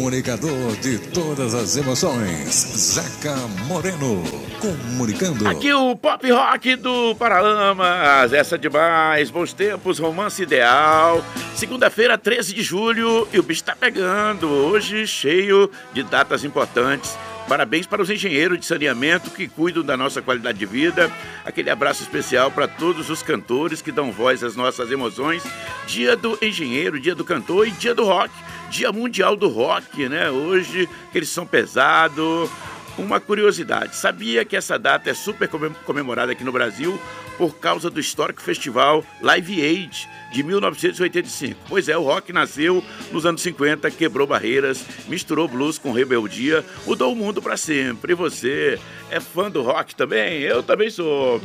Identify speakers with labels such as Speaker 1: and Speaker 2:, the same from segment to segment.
Speaker 1: comunicador de todas as emoções, Zeca Moreno, comunicando.
Speaker 2: Aqui o pop rock do Paralamas, essa demais, bons tempos, romance ideal. Segunda-feira, 13 de julho, e o bicho tá pegando, hoje cheio de datas importantes. Parabéns para os engenheiros de saneamento que cuidam da nossa qualidade de vida. Aquele abraço especial para todos os cantores que dão voz às nossas emoções. Dia do engenheiro, dia do cantor e dia do rock. Dia mundial do rock, né? Hoje, aqueles som pesado. Uma curiosidade, sabia que essa data é super comemorada aqui no Brasil por causa do histórico festival Live Aid de 1985? Pois é, o rock nasceu nos anos 50, quebrou barreiras, misturou blues com rebeldia, mudou o mundo para sempre. E você é fã do rock também? Eu também sou.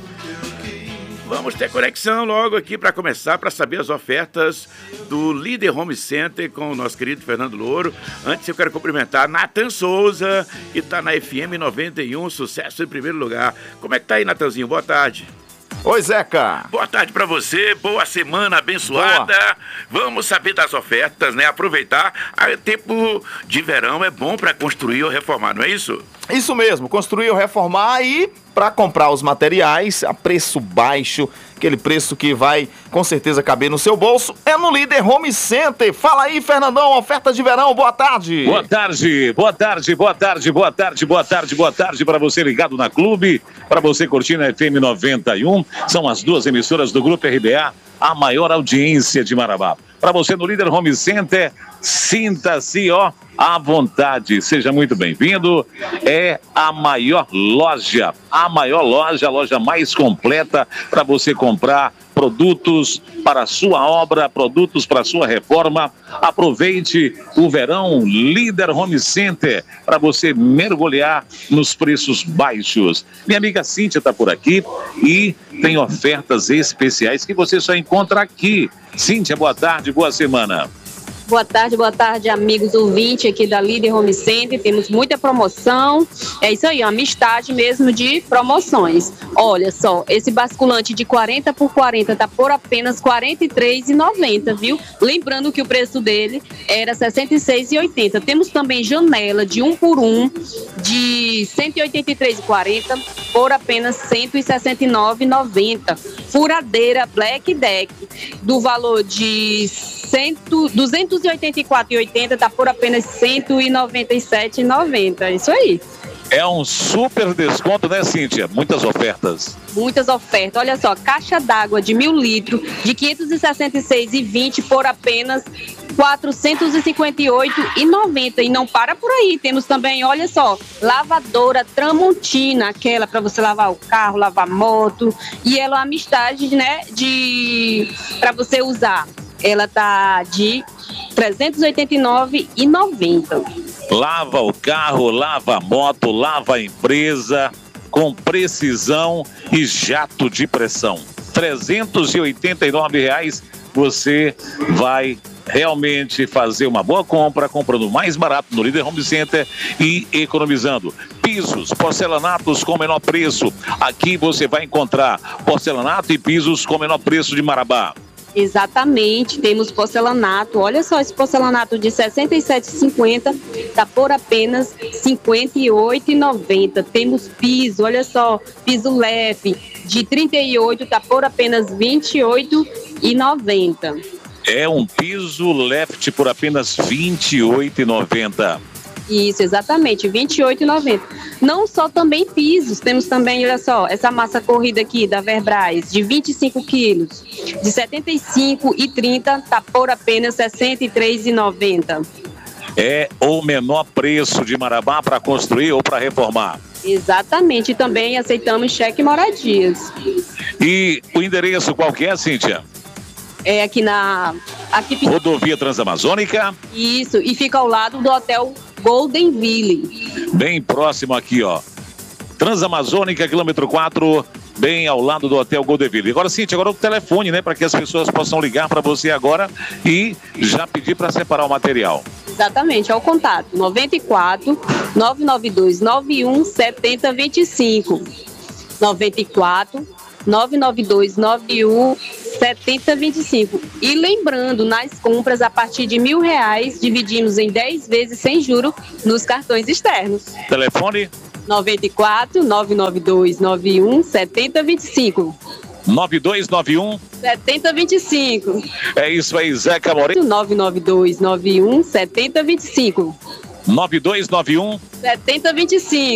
Speaker 2: Vamos ter conexão logo aqui para começar, para saber as ofertas do Líder Home Center com o nosso querido Fernando Louro. Antes eu quero cumprimentar Nathan Souza, que está na FM 91, sucesso em primeiro lugar. Como é que tá aí, Natanzinho? Boa tarde.
Speaker 3: Oi, Zeca.
Speaker 2: Boa tarde para você, boa semana abençoada. Boa. Vamos saber das ofertas, né? Aproveitar. Tempo de verão é bom para construir ou reformar, não é isso?
Speaker 3: Isso mesmo, construir ou reformar e para comprar os materiais a preço baixo, aquele preço que vai com certeza caber no seu bolso, é no Líder Home Center. Fala aí, Fernandão, oferta de verão, boa tarde.
Speaker 4: Boa tarde, boa tarde, boa tarde, boa tarde, boa tarde, boa tarde para você ligado na Clube, para você curtindo a FM 91, são as duas emissoras do Grupo RBA, a maior audiência de Marabá. Para você no Líder Home Center, sinta-se, à vontade, seja muito bem-vindo. É a maior loja, a loja mais completa para você comprar produtos para a sua obra, produtos para a sua reforma. Aproveite o verão Líder Home Center para você mergulhar nos preços baixos. Minha amiga Cíntia está por aqui e tem ofertas especiais que você só encontra aqui. Cíntia, boa tarde, boa semana.
Speaker 5: Boa tarde, amigos ouvintes aqui da Líder Home Center. Temos muita promoção. É isso aí, uma amistade mesmo de promoções. Olha só, esse basculante de 40 por 40 tá por apenas R$ 43,90, viu? Lembrando que o preço dele era R$ 66,80. Temos também janela de 1 por 1 de R$ 183,40 por apenas R$ 169,90. Furadeira Black Deck do valor de R$ 284,80 tá por apenas R$ 197,90. É isso aí.
Speaker 4: É um super desconto, né, Cíntia? Muitas ofertas.
Speaker 5: Muitas ofertas. Olha só, caixa d'água de 1.000 litros de R$ 566,20 por apenas R$ 458,90. E não para por aí. Temos também, olha só, lavadora Tramontina, aquela para você lavar o carro, lavar a moto. E ela é uma amistade, né, para você usar. Ela tá de R$ 389,90.
Speaker 4: Lava o carro, lava a moto, lava a empresa com precisão e jato de pressão. R$ 389,00 você vai realmente fazer uma boa compra, comprando mais barato no Líder Home Center e economizando. Pisos, porcelanatos com menor preço. Aqui você vai encontrar porcelanato e pisos com menor preço de Marabá.
Speaker 5: Exatamente, temos porcelanato. Olha só, esse porcelanato de R$ 67,50 tá por apenas R$ 58,90. Temos piso, olha só, piso leve de 38 tá por apenas R$ 28,90.
Speaker 4: É um piso left por apenas R$ 28,90.
Speaker 5: Isso, exatamente, R$ 28,90. Não só também pisos, temos também, olha só, essa massa corrida aqui da Verbrais, de 25 quilos, de R$ 75,30, tá por apenas R$ 63,90.
Speaker 4: É o menor preço de Marabá para construir ou para reformar.
Speaker 5: Exatamente, e também aceitamos cheque moradias.
Speaker 4: E o endereço qual que é, Cíntia?
Speaker 5: É aqui
Speaker 4: Rodovia Transamazônica.
Speaker 5: Isso, e fica ao lado do Hotel Golden Ville.
Speaker 4: Bem próximo aqui, Transamazônica, quilômetro 4, bem ao lado do Hotel Golden Ville. Agora, Cíntia, agora o telefone, né, para que as pessoas possam ligar para você agora e já pedir para separar o material.
Speaker 5: Exatamente, é o contato 94 992 91 70 25. 94 992917025. E lembrando, nas compras a partir de R$1.000, dividimos em 10 vezes sem juro nos cartões externos.
Speaker 4: Telefone?
Speaker 5: 94 992 91 7025.
Speaker 4: 9291
Speaker 5: 7025.
Speaker 4: É isso aí, Zeca Moreno.
Speaker 5: 992 91 7025.
Speaker 4: 9291
Speaker 5: 7025.